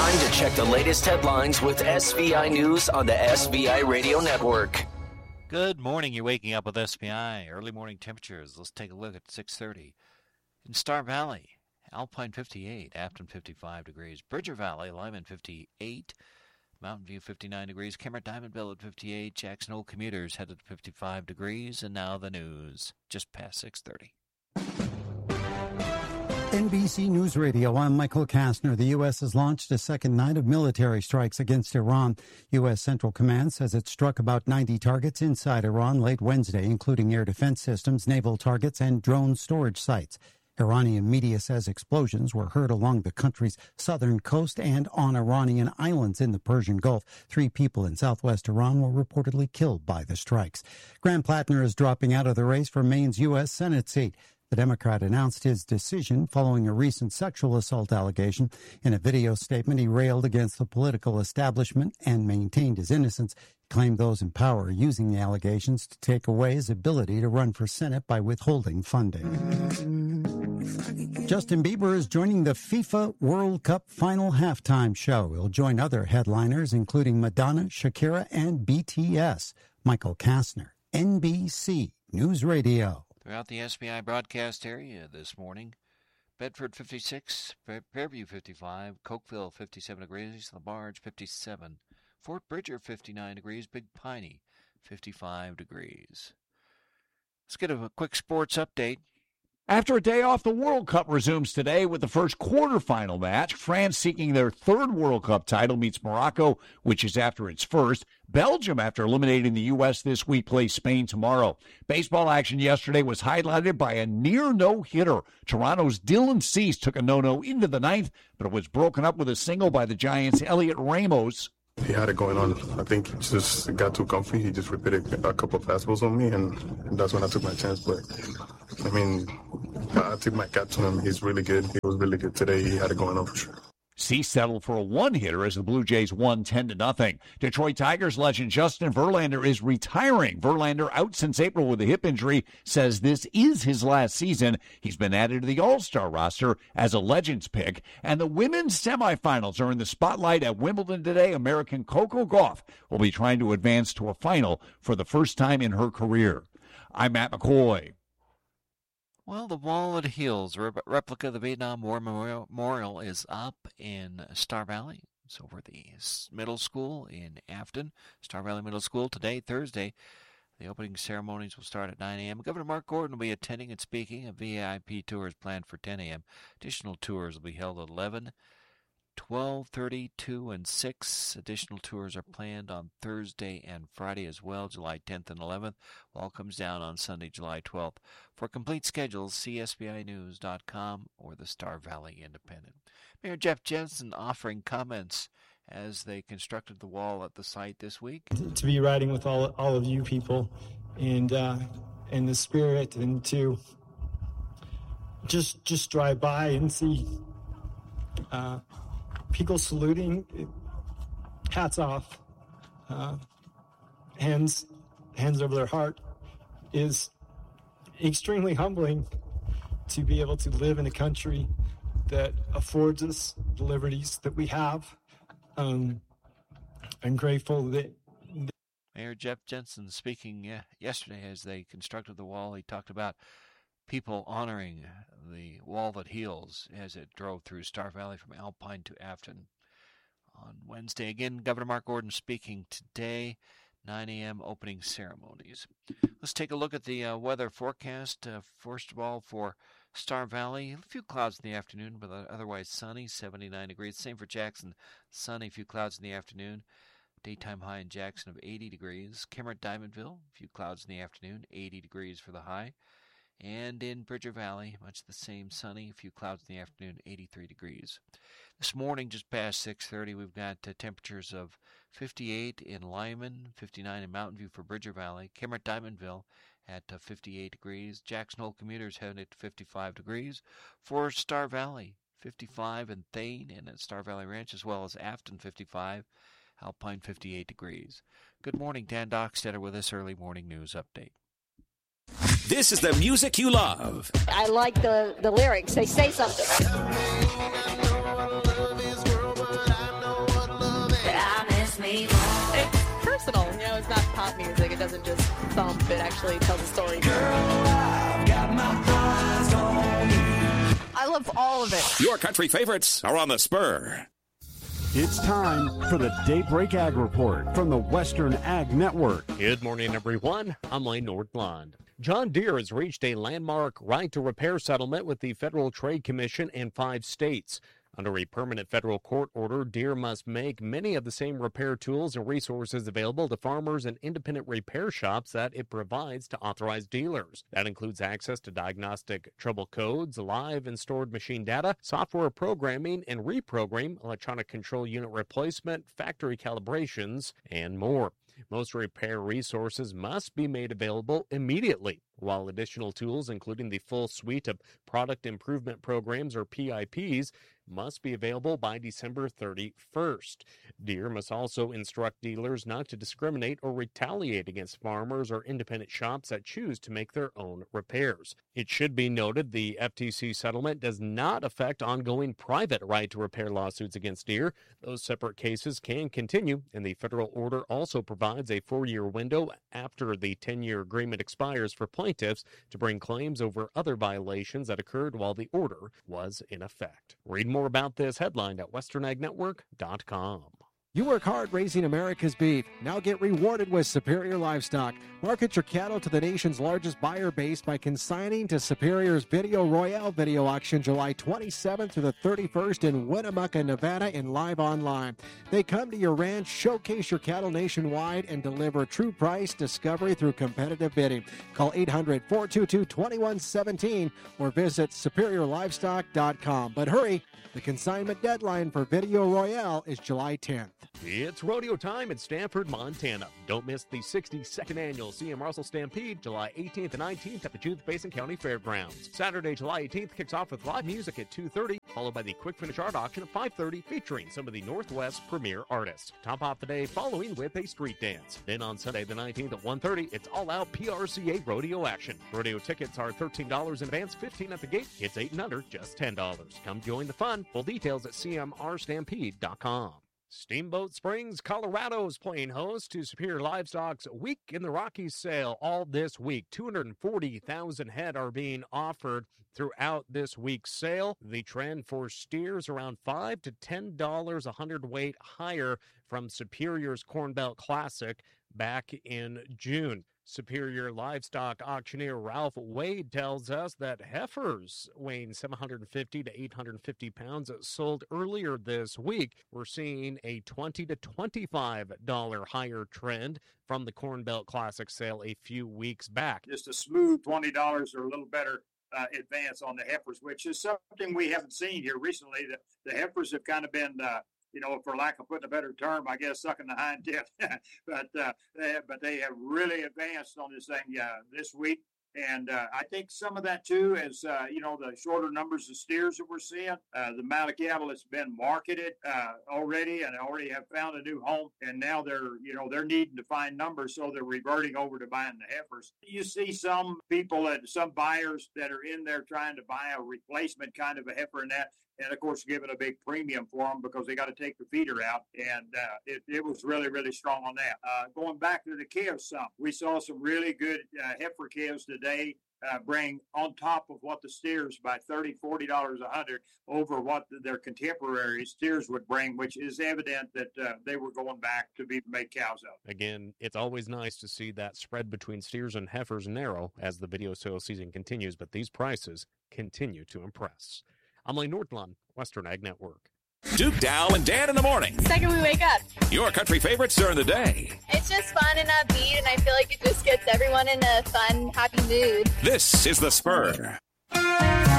Time to check the latest headlines with SVI News on the SVI Radio Network. Good morning. You're waking up with SVI. Early morning temperatures. Let's take a look at 6:30. In Star Valley, Alpine 58, Afton 55 degrees. Bridger Valley, Lyman 58. Mountain View 59 degrees. Cameron Diamondville at 58. Jackson Hole commuters headed to 55 degrees. And now the news, just past 6:30. NBC News Radio, I'm Michael Kastner. The U.S. has launched a second night of military strikes against Iran. U.S. Central Command says it struck about 90 targets inside Iran late Wednesday, including air defense systems, naval targets, and drone storage sites. Iranian media says explosions were heard along the country's southern coast and on Iranian islands in the Persian Gulf. 3 people in southwest Iran were reportedly killed by the strikes. Graham Plattner is dropping out of the race for Maine's U.S. Senate seat. The Democrat announced his decision following a recent sexual assault allegation. In a video statement, he railed against the political establishment and maintained his innocence. He claimed those in power are using the allegations to take away his ability to run for Senate by withholding funding. Justin Bieber is joining the FIFA World Cup final halftime show. He'll join other headliners, including Madonna, Shakira, and BTS. Michael Kastner, NBC News Radio. Throughout the SBI broadcast area this morning, Bedford 56, Fairview 55, Cokeville 57 degrees, LaBarge 57, Fort Bridger 59 degrees, Big Piney 55 degrees. Let's get a quick sports update. After a day off, the World Cup resumes today with the first quarterfinal match. France, seeking their third World Cup title, meets Morocco, which is after its first. Belgium, after eliminating the U.S. this week, plays Spain tomorrow. Baseball action yesterday was highlighted by a near no-hitter. Toronto's Dylan Cease took a no-no into the ninth, but it was broken up with a single by the Giants' Elliot Ramos. He had it going on. I think he just got too comfy. He just repeated a couple of fastballs on me, and that's when I took my chance. But, I mean, I took my cap to him. He's really good. He was really good today. He had it going on for sure. Cease settled for a one-hitter as the Blue Jays won 10-0. Detroit Tigers legend Justin Verlander is retiring. Verlander, out since April with a hip injury, says this is his last season. He's been added to the All-Star roster as a Legends pick. And the women's semifinals are in the spotlight at Wimbledon today. American Coco Gauff will be trying to advance to a final for the first time in her career. I'm Matt McCoy. Well, the Wall at Hills, replica of the Vietnam War Memorial, is up in Star Valley. It's over the middle school in Afton, Star Valley Middle School. Today, Thursday, the opening ceremonies will start at 9 a.m. Governor Mark Gordon will be attending and speaking. A VIP tour is planned for 10 a.m. Additional tours will be held at 11, 12:30, 2, and 6. Additional tours are planned on Thursday and Friday as well, July 10th and 11th. Wall comes down on Sunday, July 12th. For complete schedules, see SBInews.com or the Star Valley Independent. Mayor Jeff Jensen offering comments as they constructed the wall at the site this week. To be riding with all of you people and the spirit, and to just drive by and see people saluting, hats off, hands over their heart, is extremely humbling to be able to live in a country that affords us the liberties that we have. I'm grateful that Mayor Jeff Jensen speaking yesterday as they constructed the wall. He talked about people honoring the wall that heals as it drove through Star Valley from Alpine to Afton. On Wednesday, again, Governor Mark Gordon speaking today, 9 a.m. opening ceremonies. Let's take a look at the weather forecast. First of all, for Star Valley, a few clouds in the afternoon, but otherwise sunny, 79 degrees. Same for Jackson, sunny, a few clouds in the afternoon. Daytime high in Jackson of 80 degrees. Cameron Diamondville, a few clouds in the afternoon, 80 degrees for the high. And in Bridger Valley, much the same, sunny, a few clouds in the afternoon, 83 degrees. This morning, just past 6:30, we've got temperatures of 58 in Lyman, 59 in Mountain View for Bridger Valley, Cameron Diamondville at 58 degrees, Jackson Hole commuters heading at 55 degrees. For Star Valley, 55 in Thane and at Star Valley Ranch, as well as Afton, 55, Alpine, 58 degrees. Good morning, Dan Dockstetter with this early morning news update. This is the music you love. I like the lyrics. They say something. doesn't just thump, it actually tells a story. Girl, I've got my eyes on you. I love all of it. Your country favorites are on the Spur. It's time for the Daybreak Ag Report from the Western Ag Network. Good morning, everyone. I'm Lane Nordlund. John Deere has reached a landmark right-to-repair settlement with the Federal Trade Commission and 5 states. Under a permanent federal court order, Deere must make many of the same repair tools and resources available to farmers and independent repair shops that it provides to authorized dealers. That includes access to diagnostic trouble codes, live and stored machine data, software programming and reprogramming, electronic control unit replacement, factory calibrations, and more. Most repair resources must be made available immediately, while additional tools, including the full suite of product improvement programs or PIPs, must be available by December 31st. Deere must also instruct dealers not to discriminate or retaliate against farmers or independent shops that choose to make their own repairs. It should be noted the FTC settlement does not affect ongoing private right-to-repair lawsuits against Deere. Those separate cases can continue, and the federal order also provides a 4-year window after the 10-year agreement expires for plaintiffs to bring claims over other violations that occurred while the order was in effect. Read more about this headline at westernagnetwork.com. You work hard raising America's beef. Now get rewarded with Superior Livestock. Market your cattle to the nation's largest buyer base by consigning to Superior's Video Royale video auction July 27th through the 31st in Winnemucca, Nevada, and live online. They come to your ranch, showcase your cattle nationwide, and deliver true price discovery through competitive bidding. Call 800-422-2117 or visit superiorlivestock.com. But hurry, the consignment deadline for Video Royale is July 10th. It's rodeo time in Stanford, Montana. Don't miss the 62nd annual C.M. Russell Stampede, July 18th and 19th at the Judith Basin County Fairgrounds. Saturday, July 18th kicks off with live music at 2:30, followed by the quick finish art auction at 5:30, featuring some of the Northwest's premier artists. Top off the day following with a street dance. Then on Sunday the 19th at 1:30, it's all-out PRCA rodeo action. Rodeo tickets are $13 in advance, $15 at the gate. Kids 8 and under, just $10. Come join the fun. Full details at cmrstampede.com. Steamboat Springs, Colorado is playing host to Superior Livestock's Week in the Rockies sale all this week. 240,000 head are being offered throughout this week's sale. The trend for steers around $5 to $10 a hundredweight higher from Superior's Corn Belt Classic back in June. Superior Livestock auctioneer Ralph Wade tells us that heifers weighing 750 to 850 pounds sold earlier this week. We're seeing a $20 to $25 higher trend from the Corn Belt Classic sale a few weeks back. Just a smooth $20 or a little better advance on the heifers, which is something we haven't seen here recently. The heifers have kind of been for lack of putting a better term, I guess, sucking the hind tip. but they have really advanced on this thing this week. And I think some of that, too, is, the shorter numbers of steers that we're seeing, the amount of cattle that's been marketed already and already have found a new home. And now they're needing to find numbers, so they're reverting over to buying the heifers. You see some buyers that are in there trying to buy a replacement kind of a heifer and that. And, of course, giving a big premium for them because they got to take the feeder out. And it was really, really strong on that. Going back to the calves we saw some really good heifer calves today bring on top of what the steers by $30, $40 a hundred over what their contemporary steers would bring, which is evident that they were going back to be made cows of. Again, it's always nice to see that spread between steers and heifers narrow as the video sale season continues, but these prices continue to impress. I'm Lane Nordlund, Western Ag Network. Duke, Dow, and Dan in the morning. The second we wake up. Your country favorites during the day. It's just fun and upbeat, and I feel like it just gets everyone in a fun, happy mood. This is The Spur.